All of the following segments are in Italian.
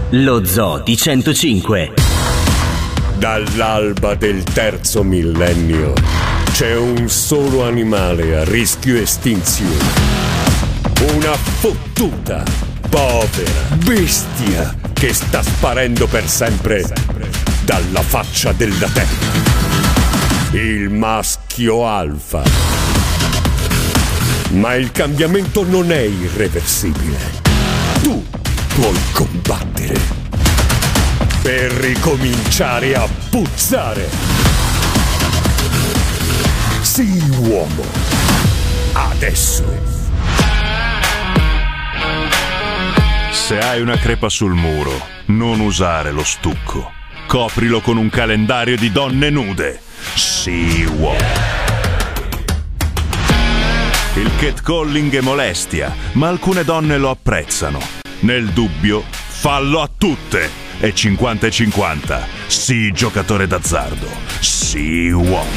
Lo Zoo di 105. Dall'alba del terzo millennio c'è un solo animale a rischio estinzione. Una fottuta, povera bestia che sta sparendo per sempre dalla faccia della terra. Il maschio alfa. Ma il cambiamento non è irreversibile. Tu puoi combattere per ricominciare a puzzare. Sii uomo. Adesso. Se hai una crepa sul muro, non usare lo stucco. Coprilo con un calendario di donne nude. Sii uomo. Il catcalling è molestia, ma alcune donne lo apprezzano. Nel dubbio, fallo a tutte. È 50-50. Sii giocatore d'azzardo. Sii uomo.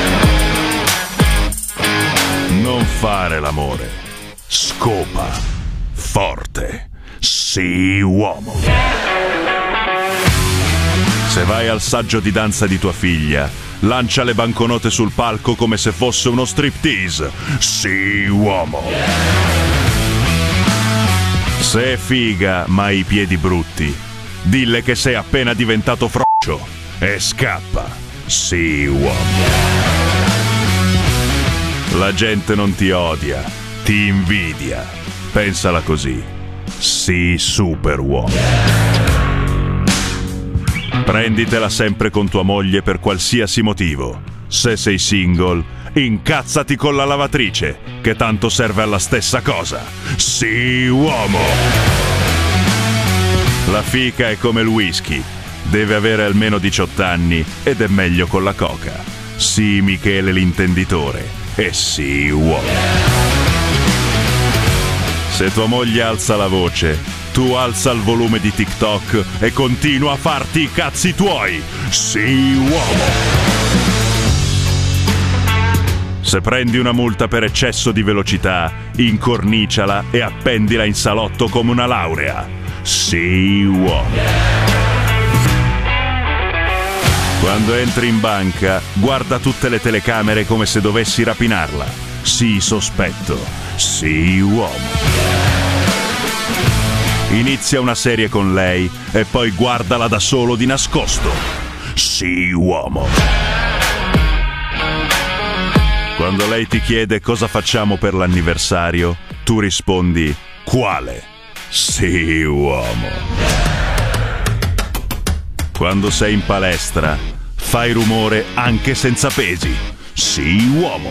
Non fare l'amore. Scopa. Forte. Sii uomo. Se vai al saggio di danza di tua figlia, lancia le banconote sul palco come se fosse uno striptease. Sii uomo. Se è figa ma hai i piedi brutti, dille che sei appena diventato froccio e scappa. Sii uomo. La gente non ti odia, ti invidia. Pensala così. Sii super uomo. Prenditela sempre con tua moglie per qualsiasi motivo. Se sei single, incazzati con la lavatrice, che tanto serve alla stessa cosa. Sii uomo! La fica è come il whisky. Deve avere almeno 18 anni ed è meglio con la coca. Sii Michele l'intenditore e sii uomo. Se tua moglie alza la voce, tu alza il volume di TikTok e continua a farti i cazzi tuoi. Sii uomo. Se prendi una multa per eccesso di velocità, incorniciala e appendila in salotto come una laurea. Sii uomo. Quando entri in banca, guarda tutte le telecamere come se dovessi rapinarla. Sii sospetto. Sii uomo. Inizia una serie con lei e poi guardala da solo di nascosto. Sii uomo. Quando lei ti chiede cosa facciamo per l'anniversario, tu rispondi: quale? Sii uomo. Quando sei in palestra, fai rumore anche senza pesi. Sii uomo.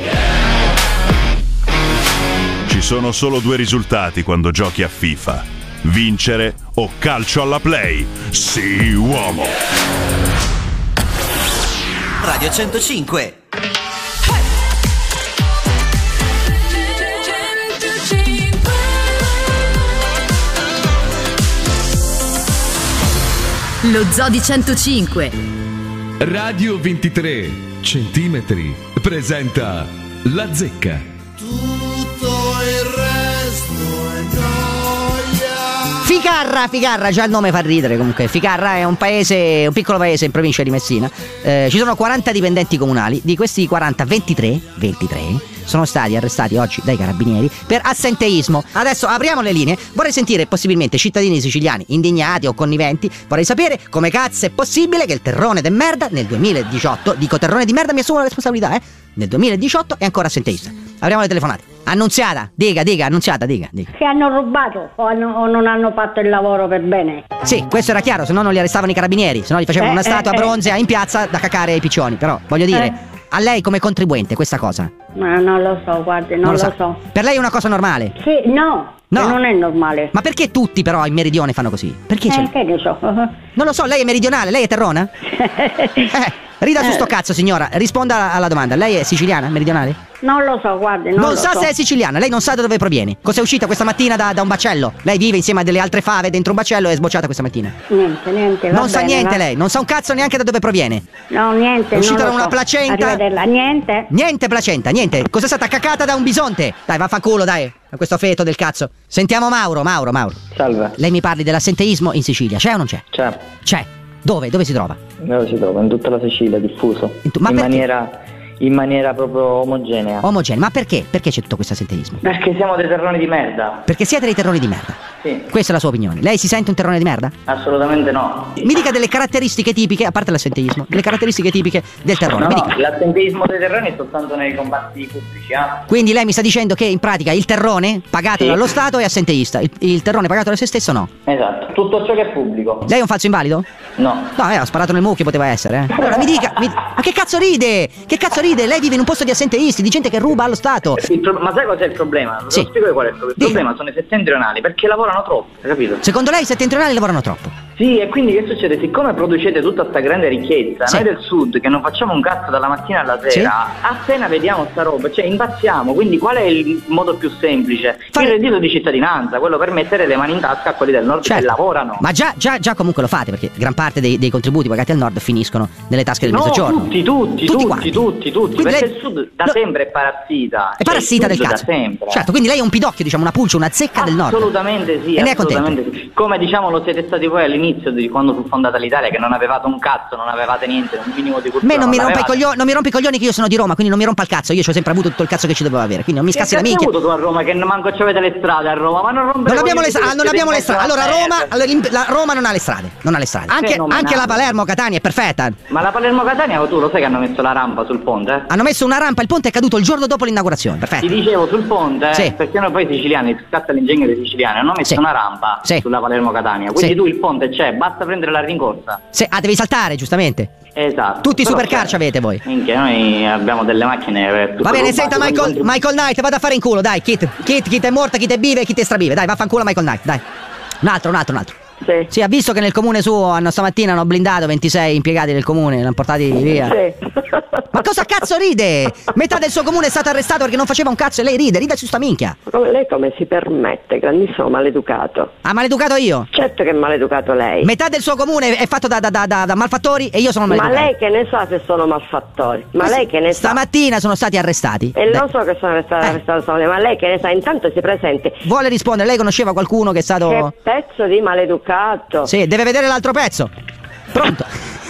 Ci sono solo due risultati quando giochi a FIFA: vincere o calcio alla play. Sii uomo. Radio 105. Lo Zoo di 105. Radio 23 centimetri presenta La Zecca. Tutto il resto è gioia. Ficarra, già il nome fa ridere. Comunque Ficarra è un paese, un piccolo paese in provincia di Messina. Ci sono 40 dipendenti comunali. Di questi 40, 23 sono stati arrestati oggi dai carabinieri per assenteismo. Adesso apriamo le linee. Vorrei sentire possibilmente cittadini siciliani indignati o conniventi. Vorrei sapere come cazzo è possibile che il terrone de merda nel 2018, dico terrone di merda, mi assumo la responsabilità, nel 2018 è ancora assenteista. Apriamo le telefonate. Annunziata, dica, Annunziata, dica. Che hanno rubato o non hanno fatto il lavoro per bene? Sì, questo era chiaro, se no non li arrestavano i carabinieri, se no gli facevano una statua bronzea in piazza da cacare ai piccioni. Però, voglio dire, a lei come contribuente questa cosa? Ma non lo so, guardi, non lo so. Per lei è una cosa normale? Sì, no, non è normale. Ma perché tutti però in meridione fanno così? Perché c'è? Che ne so. Non lo so, lei è meridionale, lei è terrona? Rida su sto cazzo, signora, risponda alla domanda. Lei è siciliana, meridionale? Non lo so, guardi, Non lo sa so. se è siciliana, lei non sa da dove proviene. Cos'è uscita questa mattina da un bacello? Lei vive insieme a delle altre fave dentro un bacello e è sbocciata questa mattina. Niente, Non sa niente lei, non sa un cazzo neanche da dove proviene. No, niente. È uscita non da lo una so. placenta? Arrivederla, niente. Niente placenta, niente. Cos'è stata cacata da un bisonte? Dai, vaffanculo, dai. A questo feto del cazzo. Sentiamo Mauro. Salve. Lei mi parli dell'assenteismo in Sicilia, c'è o non c'è? C'è. C'è. Dove? Dove si trova? Dove si trova? In tutta la Sicilia, diffuso. Ma in maniera proprio omogenea. Omogeneo. Ma perché? Perché c'è tutto questo assenteismo? Perché siamo dei terroni di merda. Perché siete dei terroni di merda. Sì. Questa è la sua opinione. Lei si sente un terrone di merda? Assolutamente no. Mi dica delle caratteristiche tipiche, a parte l'assenteismo, delle caratteristiche tipiche del terrone. No, Mi dica. l'assenteismo dei terroni è soltanto nei comparti pubblici, Quindi lei mi sta dicendo che in pratica il terrone pagato Sì. dallo Stato è assenteista, il terrone pagato da se stesso no. Esatto. Tutto ciò che è pubblico. Lei è un falso invalido? No. No, ha sparato nel mucchio, poteva essere, Allora mi dica, ma che cazzo ride? Che cazzo ride? Lei vive in un posto di assenteisti, di gente che ruba allo Stato. Ma sai cos'è il problema? Sì. Lo spiego qual è il problema. Il problema sono i settentrionali, perché lavorano troppo, hai capito? Secondo lei i settentrionali lavorano troppo? Sì, e quindi che succede? Siccome producete tutta sta grande ricchezza, Sì. noi del sud che non facciamo un cazzo dalla mattina alla sera, appena vediamo sta roba, cioè impazziamo, quindi qual è il modo più semplice? Il reddito di cittadinanza, quello per mettere le mani in tasca a quelli del nord che lavorano. Ma già comunque lo fate, perché gran parte dei contributi pagati al nord finiscono nelle tasche del mezzogiorno. Tutti, Quindi perché lei- il sud da sempre è parassita. È parassita del il sud cazzo. Da sempre. Certo, quindi lei è un pidocchio, diciamo, una pulce, una zecca del nord. Assolutamente sì, E ne è contento? assolutamente sì. Come diciamo lo siete stati voi all'inizio di quando fu fondata l'Italia, che non avevate un cazzo, non avevate niente, un minimo di cultura. Me non mi rompa l'avevate. non mi rompi i coglioni che io sono di Roma, quindi non mi rompa il cazzo. Io ci ho sempre avuto tutto il cazzo che ci dovevo avere, quindi non mi scassi la Che minchia. hai avuto tu a Roma che manco c'avete le strade a Roma, ma non rompere Non abbiamo le coglioni strade, non tutti, abbiamo le siete in strade. mezzo Allora alla merda. la Roma non ha le strade. Non ha le strade. Anche la Palermo Catania è perfetta. Ma la Palermo-Catania, tu lo sai che hanno messo la rampa sul ponte? Hanno messo una rampa, il ponte è caduto il giorno dopo l'inaugurazione. Perfetto. Ti dicevo sul ponte, Sì. perché noi poi siciliani, scatta l'ingegno dei siciliani, hanno messo Sì. una rampa Sì. sulla Palermo-Catania, quindi Sì. tu il ponte c'è, basta prendere la rincorsa. Devi saltare, giustamente. Esatto. Tutti i Però supercar c'è- c'avete voi. Minchia, noi abbiamo delle macchine per tutto Va bene, rubato, senta con Michael Knight, vada a fare in culo, dai, Kit è morta, Kit è viva e Kit è straviva. Dai, vaffanculo Michael Knight, dai. Un altro. Sì, ha visto che nel comune suo stamattina hanno blindato 26 impiegati del comune, li hanno portati via. Ma cosa cazzo ride? Metà del suo comune è stato arrestato perché non faceva un cazzo e lei ride su sta minchia. Lei come si permette? Grandissimo maleducato. Ah, maleducato io? Certo che è maleducato lei. Metà del suo comune è fatto da malfattori e io sono Ma maleducato. lei che ne sa se sono malfattori? Ma lei che ne sa? Stamattina sono stati arrestati. E lo so che sono arrestato stamattina, ma lei che ne sa? Intanto si presenti. Vuole rispondere? Lei conosceva qualcuno che è stato... Che pezzo di maleducato. Sì, deve vedere l'altro pezzo. Pronto?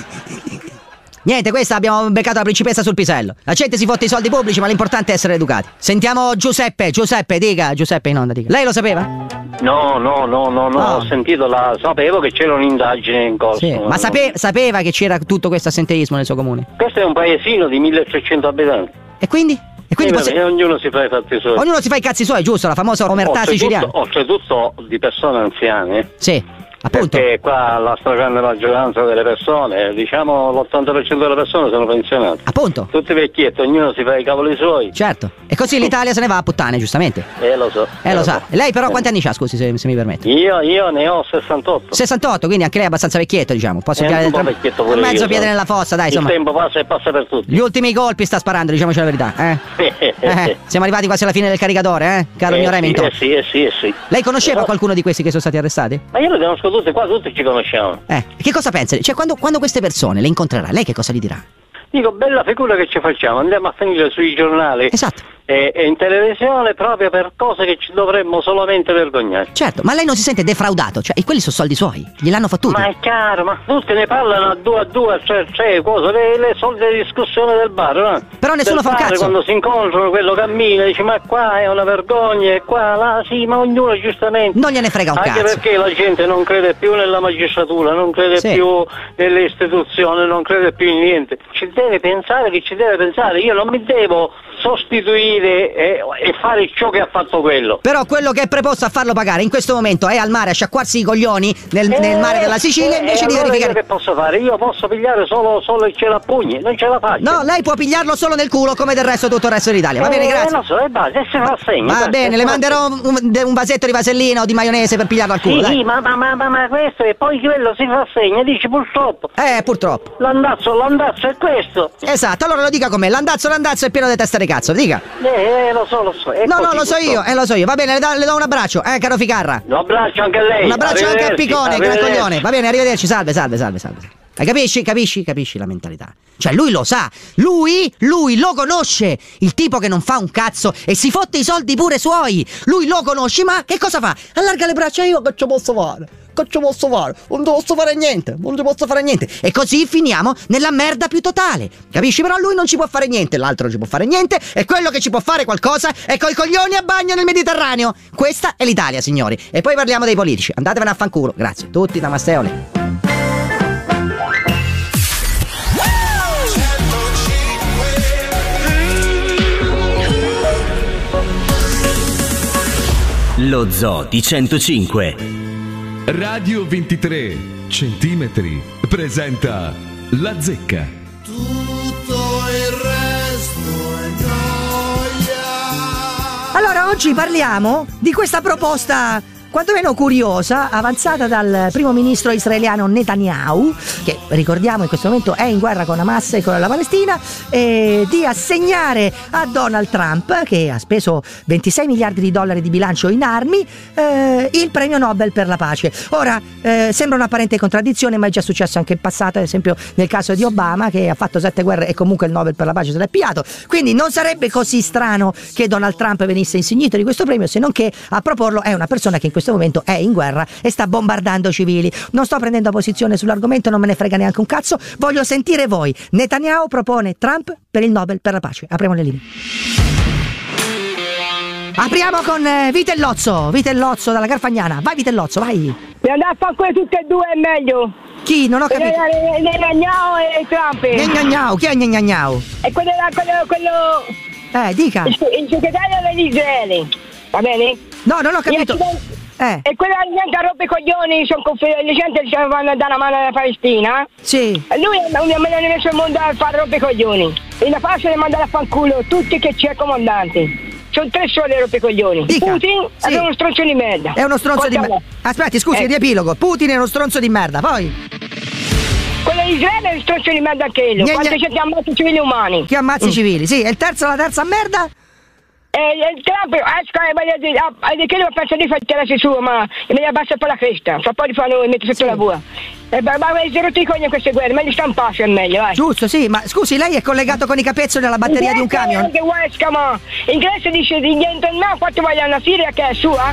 Niente, questa abbiamo beccato la principessa sul pisello. La gente si fotte i soldi pubblici, ma l'importante è essere educati. Sentiamo Giuseppe, dica. Giuseppe in onda, dica. Lei lo sapeva? No, ho sentito, sapevo che c'era un'indagine in corso. Sì, ma sapeva che c'era tutto questo assenteismo nel suo comune? Questo è un paesino di 1300 abitanti. E quindi? Ognuno si fa i fatti suoi. Ognuno si fa i cazzi suoi, giusto? La famosa omertà siciliana. Oltretutto di persone anziane. Sì. Appunto. Perché qua la stragrande maggioranza delle persone, diciamo l'80% delle persone sono pensionate. Appunto. Tutti vecchietti, ognuno si fa i cavoli suoi. Certo. E così l'Italia se ne va a puttane, giustamente. Lo so. Lo sa. Lei però quanti anni ha, scusi, se mi permette? Io ne ho 68. 68, quindi anche lei è abbastanza vecchietto, diciamo. Posso un po' vecchietto pure mezzo io, piede so. nella fossa, dai, insomma. Il tempo passa e passa per tutti. Gli ultimi colpi sta sparando, diciamoci la verità, Siamo arrivati quasi alla fine del caricatore, caro mio Remington. Sì. Lei conosceva qualcuno di questi che sono stati arrestati? Ma io li conosco tutti, qua tutti ci conosciamo. Che cosa pensa? Cioè, quando queste persone le incontrerà, lei che cosa gli dirà? Dico, bella figura che ci facciamo, andiamo a finire sui giornali. Esatto. E in televisione proprio per cose che ci dovremmo solamente vergognare. Certo, ma lei non si sente defraudato? Cioè, quelli sono soldi suoi, gliel'hanno fottuti. Ma è chiaro, ma tutti ne parlano a due, tre cose, le solite discussioni del bar, no? Però nessuno fa un cazzo. Quando si incontrano, quello cammina, dice ma qua è una vergogna, e qua, là, sì, ma ognuno giustamente. Non gliene frega un Anche cazzo. perché la gente non crede più nella magistratura, non crede più nelle istituzioni, non crede più in niente. Ci deve pensare chi ci deve pensare, io non mi devo sostituire civile e fare ciò che ha fatto quello. Però quello che è preposto a farlo pagare in questo momento è al mare a sciacquarsi i coglioni nel mare della Sicilia invece di allora verificare. Io che posso fare? Io posso pigliare solo il celapugni, non ce la faccio. No, lei può pigliarlo solo nel culo come del resto tutto il resto d'Italia. Va bene, grazie. Lo so, e basta, se fa segno. Va bene, le manderò un vasetto di vasellina o di maionese per pigliarlo al culo. Sì, ma questo e poi quello si fa segno, dici purtroppo. Purtroppo. L'andazzo è questo. Esatto, allora lo dica com'è. L'andazzo è pieno di testa di cazzo, dica. Lo so. No, lo so io. Va bene, le do un abbraccio, caro Ficarra. Un abbraccio anche a lei. Un abbraccio anche a Piccone, gran coglione. Va bene, arrivederci, salve. Capisci la mentalità? Cioè lui lo sa, lui lo conosce, il tipo che non fa un cazzo e si fotte i soldi pure suoi. Lui lo conosce, ma che cosa fa? Allarga le braccia, io che ci posso fare? Non ci posso fare niente. E così finiamo nella merda più totale. Capisci? Però lui non ci può fare niente, l'altro non ci può fare niente, e quello che ci può fare qualcosa è coi coglioni a bagno nel Mediterraneo. Questa è l'Italia, signori. E poi parliamo dei politici. Andatevene a fanculo. Grazie. Tutti, namasteole. Lo Zoo di 105. Radio 23 centimetri presenta La Zecca. Tutto il resto è noia. Allora, oggi parliamo di questa proposta quantomeno curiosa, avanzata dal primo ministro israeliano Netanyahu, che ricordiamo in questo momento è in guerra con Hamas e con la Palestina, di assegnare a Donald Trump, che ha speso 26 miliardi di dollari di bilancio in armi, il premio Nobel per la pace. Ora, sembra un'apparente contraddizione, ma è già successo anche in passato, ad esempio nel caso di Obama, che ha fatto 7 guerre e comunque il Nobel per la pace se l'è pigliato. Quindi non sarebbe così strano che Donald Trump venisse insignito di questo premio, se non che a proporlo è una persona che in questo momento è in guerra e sta bombardando civili. Non sto prendendo posizione sull'argomento, non me ne frega neanche un cazzo, voglio sentire voi. Netanyahu propone Trump per il Nobel per la pace. Apriamo le linee. Apriamo con Vitellozzo dalla Garfagnana. Vai Vitellozzo, vai. E andare a fare quelle tutte e due è meglio. Chi? Non ho capito. Netanyahu e Trump. Netanyahu, chi è Netanyahu? E quello dica. Il segretario dell'Israele, va bene? No, non ho capito. E quella gente a rompe i coglioni, le gente che vanno a dare una mano alla Palestina. Sì. E lui me l'ha messo il mondo a fare rompe i coglioni. E la pace le manda a fanculo tutti che c'è comandanti. Sono 3 soli a rompe i coglioni. Dica. Putin è uno stronzo di merda. È uno stronzo di merda. Aspetti, scusi, riepilogo. Putin è uno stronzo di merda, poi. Quello di Israele è uno stronzo di merda anche lui. Quante gente ammazza i civili umani. Chi ammazza i civili, sì. E la terza merda? Il Trump che lui pensa di fare interesse suo, ma mi abbassa per la cresta, fa poi di farlo e mette sotto la bua. Ma si è rotto i cogni in queste guerre, meglio stamparsi è meglio, vai. Giusto, sì, ma scusi, lei è collegato con i capezzoli alla batteria di un camion? Anche Wesca, ma in Grecia dice di niente, no, quanto vogliono la Siria che è sua?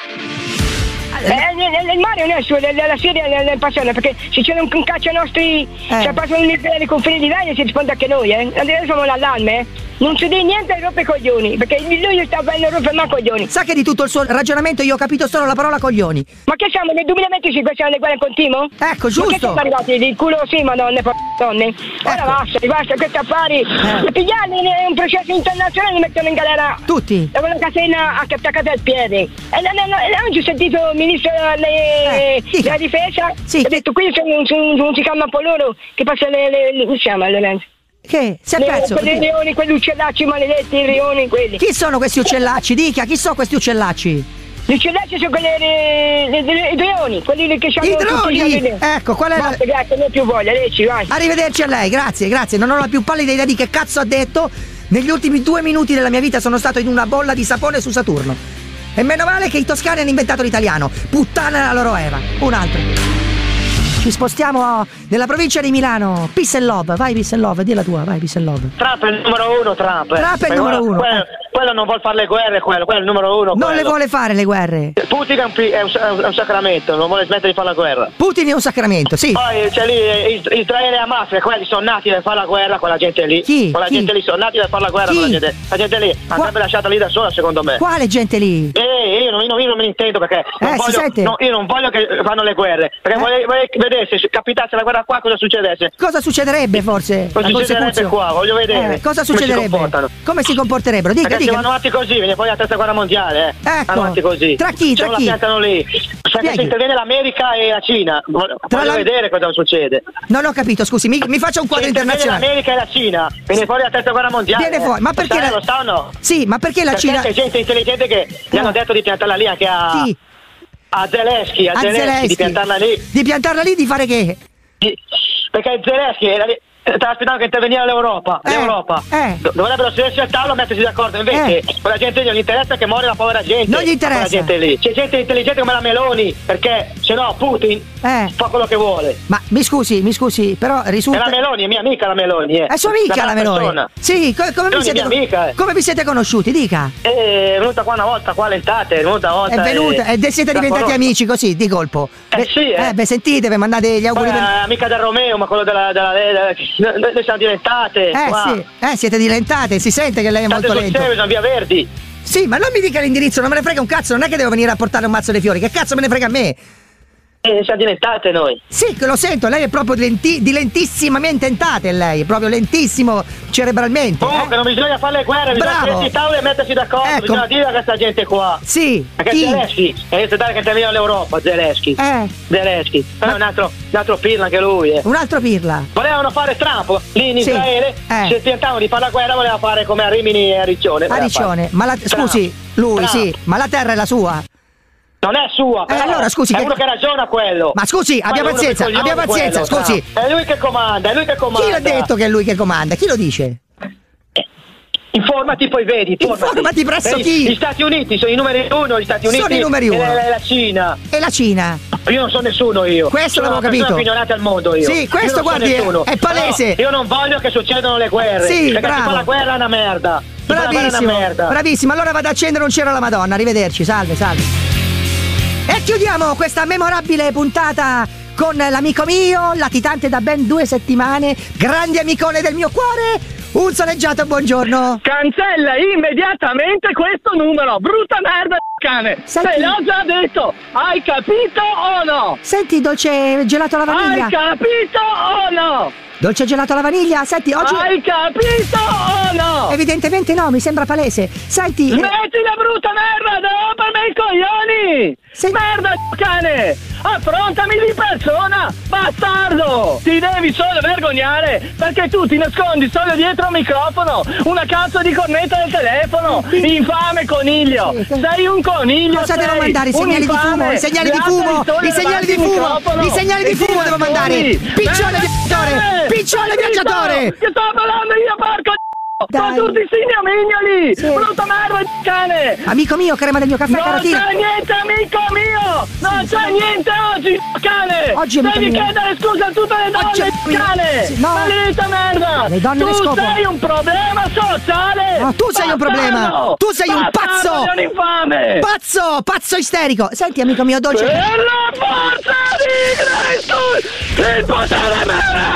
Il mare non è suo, la Siria è passione, perché se c'è un caccia ai nostri, se passano nei confini di Italia si risponde anche noi, Adesso siamo l'allarme, non ci dice niente e rompe i coglioni, perché lui sta bello rompe ma coglioni. Sa che di tutto il suo ragionamento io ho capito solo la parola coglioni. Ma che siamo nel 2025, siamo le guerre continuo? Ecco, giusto. Ma che siamo arrivati di culo sì, madonne, donne. Ora basta questi affari. E pigliarli in un processo internazionale li mettono in galera. Tutti. E con la catena attaccata al piede. E oggi ho sentito il ministro della difesa, ha detto qui non si chiama un po' loro, che passa come si chiama Lorenzo? Che? Si è perso? Quei leoni, quegli uccellacci maledetti, i leoni quelli. Chi sono questi uccellacci? Dica, chi sono questi uccellacci? Gli uccellacci sono i droni, quelli che hanno... I droni! Ecco, qual è Basta, grazie, non ho più voglia, Lecci, vai. Arrivederci a lei, grazie, non ho la più pallida idea di che cazzo ha detto. Negli ultimi 2 minuti della mia vita sono stato in una bolla di sapone su Saturno. E meno male che i toscani hanno inventato l'italiano. Puttana la loro Eva. Un altro. Ci spostiamo nella provincia di Milano. Peace and Love, vai Peace and Love, di la tua, vai Peace and Love. Trump è il numero 1, Trump. Trump è il numero 1. Quello non vuole fare le guerre, quello è il numero 1. Non le vuole fare le guerre. Putin è un sacramento, non vuole smettere di fare la guerra. Putin è un sacramento, sì. Poi c'è lì Israele e Hamas, e quelli sono nati per fare la guerra con la gente lì. Chi? Con la gente lì, sono nati per fare la guerra con la gente lì. Andrebbe lasciata lì da sola, secondo me. Quale gente lì? Io non me ne intendo, perché io non voglio che fanno le guerre, perché vorrei vedere se capitasse la guerra qua cosa succedesse. Cosa succederebbe forse? Cosa succederebbe qua? Voglio vedere. Cosa succederebbe? Come si comporterebbero? Dica. dica. Vanno avanti così, viene poi la terza guerra mondiale. Ecco. Vanno avanti così. Tra chi? La piantano lì. Perché se interviene l'America e la Cina. Voglio vedere cosa succede. Non ho capito, scusi, mi faccia un quadro internazionale. L'America e la Cina. Viene fuori la terza guerra mondiale. Viene fuori, ma perché lo sa o no? Sì, ma perché la Cina? C'è gente intelligente che gli hanno detto di piantarla lì anche a... Chi? A Zelensky, di piantarla lì. Di piantarla lì, di fare che? Perché Zelensky era lì. Stava aspettando che interveniva l'Europa. Dovrebbero sedersi al tavolo e mettersi d'accordo. Invece quella gente non gli interessa che muore la povera gente. Non gli interessa. Quella gente lì. C'è gente intelligente come la Meloni, perché se no Putin fa quello che vuole. Ma mi scusi, però risulta. È la Meloni, è mia amica la Meloni. È sua amica la Meloni. Persona. Sì, come vi siete conosciuti? Dica. È venuta qua una volta, qua all'estate, è venuta una volta. È venuta e siete diventati amici così, di colpo. Sì. Sentite, vi mandate gli auguri. Amica del Romeo, ma quello della noi siamo diventate. Sì, siete diventate, si sente che lei è molto lento. Sono via Verdi. Sì, ma non mi dica l'indirizzo, non me ne frega un cazzo, non è che devo venire a portare un mazzo di fiori, che cazzo me ne frega a me? Siamo diventate noi. Sì, che lo sento, lei è proprio di lentissimamente entate, lei, è proprio lentissimo cerebralmente. Comunque non bisogna fare le guerre, bisogna mettersi tavolo e mettersi d'accordo, bisogna dire a questa gente qua. Sì. Perché Zelensky, è necessario che interviene l'Europa, Zelensky. Però è un altro pirla anche lui. Un altro pirla. Volevano fare Trump lì in Israele, se tentavano di fare la guerra voleva fare come a Rimini e a Riccione. A Riccione, ma scusi, lui sì, ma la terra è la sua. Non è sua, allora scusi. È uno che ragiona quello. Ma scusi, abbia pazienza, scusi. È lui che comanda, Chi l'ha detto che è lui che comanda? Chi lo dice? Informati, poi vedi. Informati presso chi? Gli Stati Uniti sono i numeri uno, gli Stati Uniti. Sono i numeri uno. E la Cina. E la Cina? Io non so nessuno io. Questo l'avevo capito. Sono ignorante al mondo io. Sì, questo guardi è palese. Io non voglio che succedano le guerre. Sì, perché bravo. Si fa la guerra è una merda. Bravissimo. Allora vado a accendere un cero alla Madonna. Arrivederci, salve. E chiudiamo questa memorabile puntata con l'amico mio, latitante da ben 2 settimane, grande amicone del mio cuore, un soleggiato buongiorno. Cancella immediatamente questo numero, brutta merda cane. Senti, te l'ho già detto, hai capito o no? Senti, dolce gelato alla vaniglia. Hai capito o no? Dolce gelato alla vaniglia, senti, oggi... Hai capito o no? Evidentemente no, mi sembra palese. Senti... Smetti la brutta merda, devo rompermi i coglioni! Merda cane! Affrontami di persona, bastardo! Ti devi solo vergognare, perché tu ti nascondi solo dietro un microfono, una cazzo di cornetta del telefono! Infame coniglio! Sei un coniglio! Cosa devo mandare? I segnali di fumo? I segnali di fumo? I segnali di fumo? I segnali di fumo devo mandare! Piccione viaggiatore! Piccione viaggiatore! Che sto parlando io, porco sono tutti signomignoli! Brutta merda di cane! Amico mio, crema del mio caffè carotina! Non c'è niente, amico mio! Non c'è niente oggi, cane! Oggi devi chiedere scusa a tutte le donne, cane! Maledetta merda! Le donne tu sei un problema sociale! No, tu sei un problema! Tu sei un pazzo! Sei un infame! Pazzo isterico! Senti, amico mio, dolce... Per la forza di Cristo! Il potere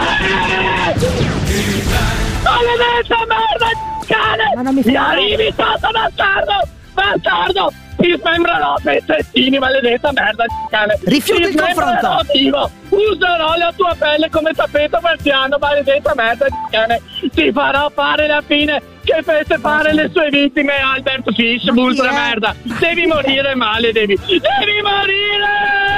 merda! Maledetta merda, cane! Ma non mi Mi arrivi sotto, bastardo! Ti sembrerò pezzettini, maledetta merda, cane! Rifiuta il confronto! Userò la tua pelle come tappeto persiano, maledetta merda, cane! Ti farò fare la fine che fece fare le sue vittime Albert Fish, bultra merda! Devi morire male, devi morire!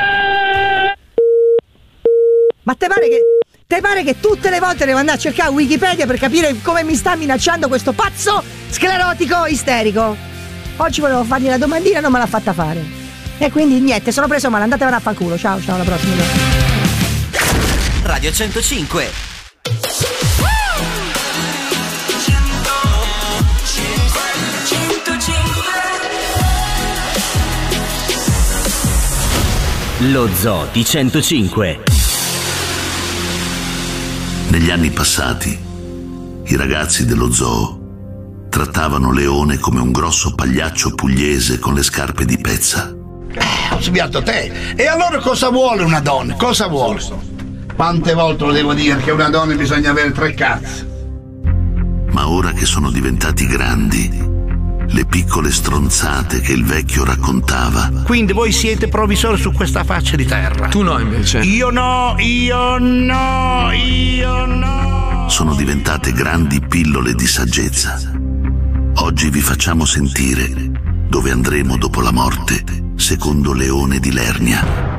Ma te pare che tutte le volte devo andare a cercare Wikipedia per capire come mi sta minacciando questo pazzo sclerotico isterico? Oggi volevo fargli la domandina, non me l'ha fatta fare. E quindi niente, sono preso male, andatevene a fanculo. Ciao, alla prossima. Radio 105. Lo Zoo di 105. Negli anni passati, i ragazzi dello zoo trattavano Leone come un grosso pagliaccio pugliese con le scarpe di pezza. Ho sbagliato te. E allora cosa vuole una donna? Cosa vuole? Quante volte lo devo dire che una donna bisogna avere 3 cazzi? Ma ora che sono diventati grandi, le piccole stronzate che il vecchio raccontava... Quindi voi siete provvisori su questa faccia di terra? Tu no, invece. Io no. Sono diventate grandi pillole di saggezza. Oggi vi facciamo sentire dove andremo dopo la morte, secondo Leone di Lernia.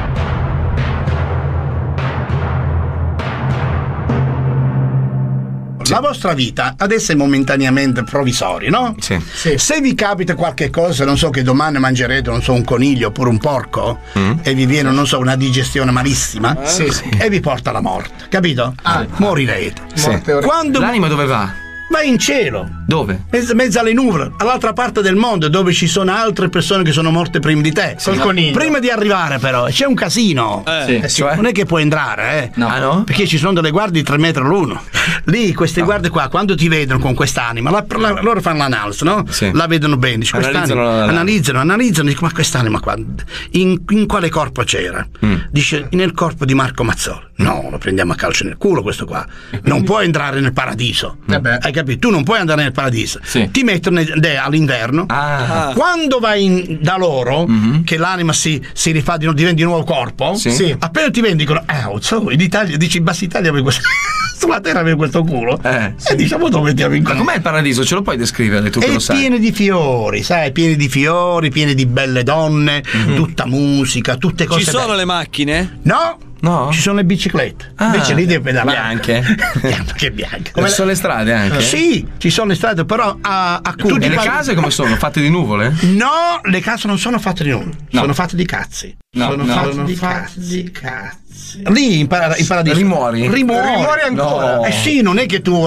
La vostra vita adesso è momentaneamente provvisoria, no? Sì. Se vi capita qualche cosa, non so, che domani mangerete, non so, un coniglio oppure un porco e vi viene, non so, una digestione malissima e vi porta alla morte, capito? Morirete. Quando l'anima dove va? Vai in cielo. Dove? Mezzo alle nuvole, all'altra parte del mondo, dove ci sono altre persone che sono morte prima di te. Prima di arrivare, però, c'è un casino. Cioè? Non è che puoi entrare, No. Ah, no? Perché ci sono delle guardie di 3 metri l'uno. Lì, queste guardie qua, quando ti vedono con quest'anima, loro fanno l'analisi, no? La vedono bene. Dice, analizzano, dicono, ma quest'anima qua, in quale corpo c'era? Dice, nel corpo di Marco Mazzoli. No, lo prendiamo a calcio nel culo questo qua. Non può entrare nel paradiso. Hai capito? Tu non puoi andare nel paradiso. Ti mettono all'inverno. Quando vai da loro, che l'anima si rifà diventa di nuovo corpo, appena ti vedono dicono, in Italia, dici, in Bassa Italia sulla terra avevi questo culo. E diciamo dove mettiamo in culo. Ma com'è il paradiso? Ce lo puoi descrivere tu che lo sai? È pieno di fiori, sai, pieni di fiori, pieni di belle donne, tutta musica, tutte cose. Ci sono le macchine? No, ci sono le biciclette. Invece lì devi pedalare. Bianche? Che bianche. Ci sono le strade anche? Sì, ci sono le strade, però a e le case come sono? Fatte di nuvole? No, le case non sono fatte di nuvole, sono fatte di cazzi. Sono fatte di cazzi. Lì in paradiso rimuori ancora. Sì, non è che tu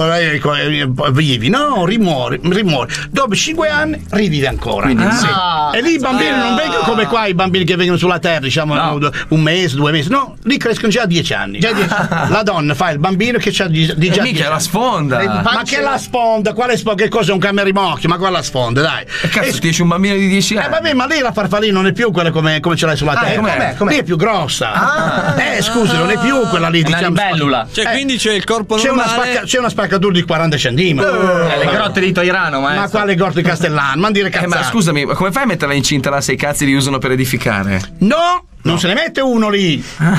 vivi, no, rimuori. Dopo 5 anni rivivi ancora. E lì i bambini non vengono come qua i bambini che vengono sulla terra, diciamo un mese, 2 mesi. No, lì crescono già a 10 anni. La donna fa il bambino che c'ha di già. Mica la sponda. Ma che la sponda? Quale sponda? Che cosa? Un camerimocchio? Ma quella sponda, dai. Cazzo, ti esce un bambino di 10 anni. Vabbè, ma lì la farfallina non è più quella come ce l'hai sulla terra. Com'è? Lì è più grossa. Scusi, non è più quella lì, diciamo. Bellula. Quindi c'è il corpo normale. C'è una spaccatura di 40 centimetri. Le grotte di Toirano, ma quale grotte di Castellano? Ma dire cazzate. Ma scusami, come fai a metterla incinta là se i cazzi li usano per edificare? No! Non se ne mette uno lì.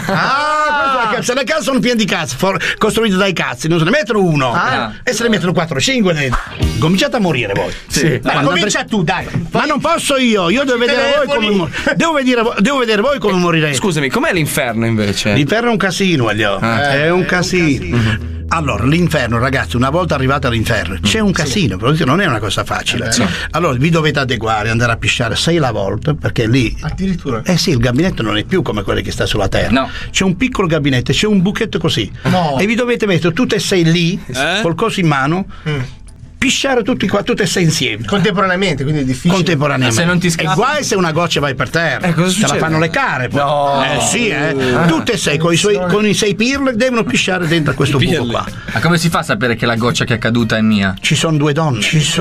Se le case sono piene di cazzi, costruite dai cazzi, non se ne mettono uno. E se ne mettono 4 o 5 dentro. Cominciate a morire voi. Ma comincia tu, dai. Ma non posso io devo vedere voi come devo vedere voi come morirete. Scusami, com'è l'inferno invece? L'inferno è un casino, è un casino. Allora, l'inferno, ragazzi, una volta arrivati all'inferno c'è un casino, non è una cosa facile. Allora vi dovete adeguare, andare a pisciare 6 la volta, perché lì addirittura sì, il gabinetto non è più come quello che sta sulla terra. C'è un piccolo gabinetto, c'è un buchetto così e vi dovete mettere tutte e 6 lì col coso in mano, pisciare tutti e 6 insieme contemporaneamente, quindi è difficile. Contemporaneamente. Se non ti scappa. E guai se una goccia vai per terra. Cosa te la fanno le care poi. Tutte e 6 con i 6 pirle devono pisciare dentro questo buco qua. Ma come si fa a sapere che la goccia che è caduta è mia? Ci sono 2 donne.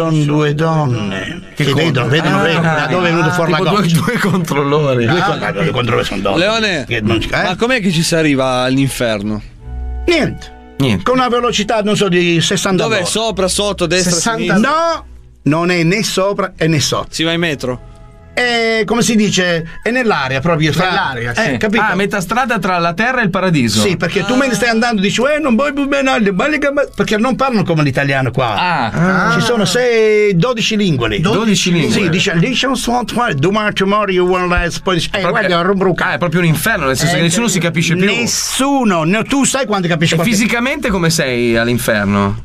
Che vedono da dove è venuto fuori la goccia. Due controllori. Due controllori sono donne. Leone, ma com'è che ci si arriva all'inferno? Niente. Con una velocità, non so, di 60 Dov'è? Sopra, sotto, destra, sinistra? No, non è né sopra e né sotto. Si va in metro? Come si dice, è nell'aria proprio. Nell'aria, sì. Capito? Metà strada tra la terra e il paradiso. Sì, perché tu me ne stai andando, dici, non vuoi più bene, perché non parlano come l'italiano qua. Ci sono 12 lingue. 12 lingue. Sì, dice, domani, tomorrow you will poi dice, guarda, è proprio un inferno, nel senso che nessuno si capisce più. Nessuno, tu sai quando capisci. E fisicamente come sei all'inferno?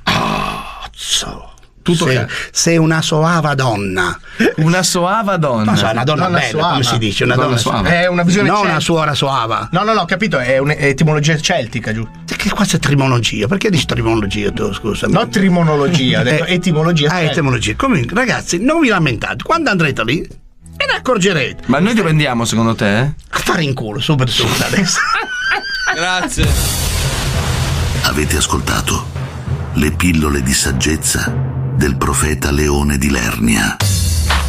Sei una soava donna. Una soava donna. No, una donna bella, soava. Come si dice? Una donna soava. È una visione non una suora soava. No, capito, è un'etimologia celtica, giù. Che qua c'è trimologia? Perché dici trimologia tu, scusami? No, trimonologia, ho detto etimologia. Etimologia. Comunque, ragazzi, non vi lamentate. Quando andrete lì, ve ne accorgerete. Ma noi dove andiamo, secondo te? A fare in culo, subito adesso. Grazie. Avete ascoltato le pillole di saggezza del profeta Leone di Lernia.